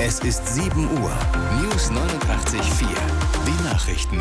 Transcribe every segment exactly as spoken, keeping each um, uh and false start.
Es ist sieben Uhr. News neunundachtzig Komma vier. Die Nachrichten.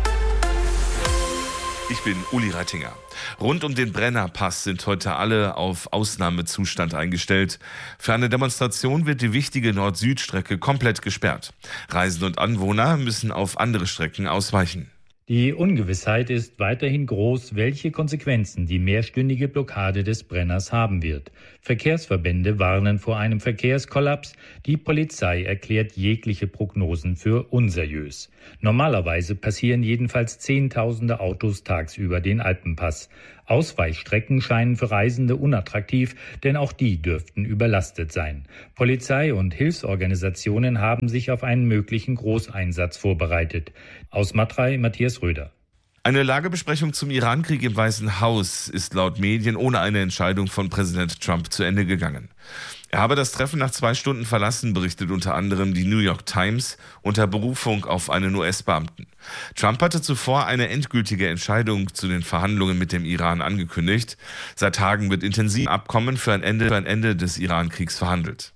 Ich bin Uli Reitinger. Rund um den Brennerpass sind heute alle auf Ausnahmezustand eingestellt. Für eine Demonstration wird die wichtige Nord-Süd-Strecke komplett gesperrt. Reisende und Anwohner müssen auf andere Strecken ausweichen. Die Ungewissheit ist weiterhin groß, welche Konsequenzen die mehrstündige Blockade des Brenners haben wird. Verkehrsverbände warnen vor einem Verkehrskollaps. Die Polizei erklärt jegliche Prognosen für unseriös. Normalerweise passieren jedenfalls Zehntausende Autos tagsüber den Alpenpass. Ausweichstrecken scheinen für Reisende unattraktiv, denn auch die dürften überlastet sein. Polizei und Hilfsorganisationen haben sich auf einen möglichen Großeinsatz vorbereitet. Aus Matrei, Matthias Röder. Eine Lagebesprechung zum Irankrieg im Weißen Haus ist laut Medien ohne eine Entscheidung von Präsident Trump zu Ende gegangen. Er habe das Treffen nach zwei Stunden verlassen, berichtet unter anderem die New York Times unter Berufung auf einen U S-Beamten. Trump hatte zuvor eine endgültige Entscheidung zu den Verhandlungen mit dem Iran angekündigt. Seit Tagen wird intensiv Abkommen für ein Ende, für ein Ende des Iran-Kriegs verhandelt.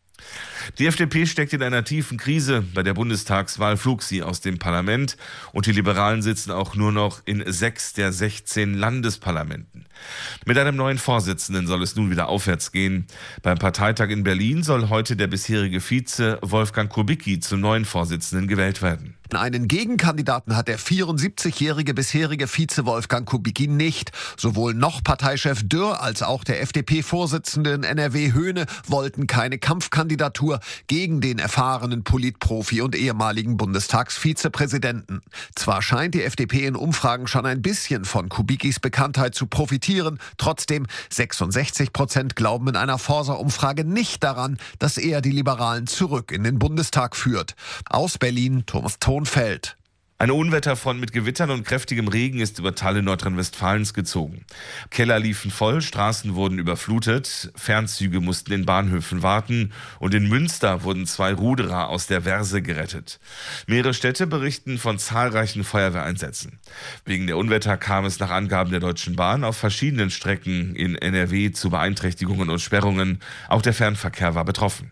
Die F D P steckt in einer tiefen Krise. Bei der Bundestagswahl flog sie aus dem Parlament und die Liberalen sitzen auch nur noch in sechs der sechzehn Landesparlamenten. Mit einem neuen Vorsitzenden soll es nun wieder aufwärts gehen. Beim Parteitag in Berlin soll heute der bisherige Vize Wolfgang Kubicki zum neuen Vorsitzenden gewählt werden. Einen Gegenkandidaten hat der vierundsiebzigjährige bisherige Vize Wolfgang Kubicki nicht. Sowohl noch Parteichef Dürr als auch der F D P-Vorsitzende in N R W Höhne wollten keine Kampfkandidatur gegen den erfahrenen Politprofi und ehemaligen Bundestagsvizepräsidenten. Zwar scheint die F D P in Umfragen schon ein bisschen von Kubickis Bekanntheit zu profitieren, trotzdem sechsundsechzig Prozent glauben in einer Forsa-Umfrage nicht daran, dass er die Liberalen zurück in den Bundestag führt. Aus Berlin, Thomas Thonfeld. Eine Unwetterfront mit Gewittern und kräftigem Regen ist über Teile Nordrhein-Westfalens gezogen. Keller liefen voll, Straßen wurden überflutet, Fernzüge mussten in Bahnhöfen warten und in Münster wurden zwei Ruderer aus der Verse gerettet. Mehrere Städte berichten von zahlreichen Feuerwehreinsätzen. Wegen der Unwetter kam es nach Angaben der Deutschen Bahn auf verschiedenen Strecken in N R W zu Beeinträchtigungen und Sperrungen. Auch der Fernverkehr war betroffen.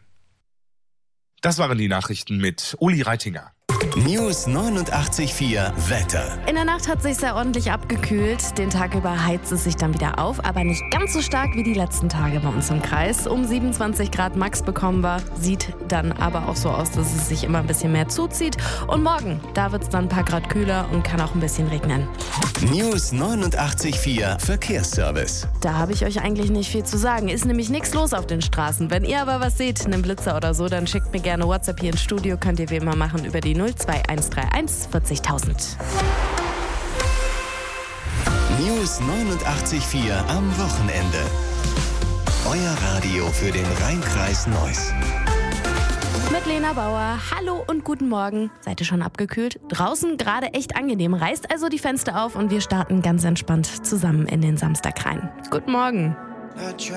Das waren die Nachrichten mit Uli Reitinger. News neunundachtzig Komma vier Wetter. In der Nacht hat es sich sehr ordentlich abgekühlt. Den Tag über heizt es sich dann wieder auf, aber nicht ganz so stark wie die letzten Tage bei uns im Kreis. Um siebenundzwanzig Grad Max bekommen wir. Sieht dann aber auch so aus, dass es sich immer ein bisschen mehr zuzieht. Und morgen, da wird es dann ein paar Grad kühler und kann auch ein bisschen regnen. News neunundachtzig Komma vier Verkehrsservice. Da habe ich euch eigentlich nicht viel zu sagen. Ist nämlich nichts los auf den Straßen. Wenn ihr aber was seht, einen Blitzer oder so, dann schickt mir gerne WhatsApp hier ins Studio. Könnt ihr wie immer machen über die null zwei eins drei eins vierzigtausend. News neunundachtzig Komma vier am Wochenende. Euer Radio für den Rhein-Kreis Neuss. Mit Lena Bauer. Hallo und guten Morgen. Seid ihr schon abgekühlt? Draußen gerade echt angenehm. Reißt also die Fenster auf und wir starten ganz entspannt zusammen in den Samstag rein. Guten Morgen.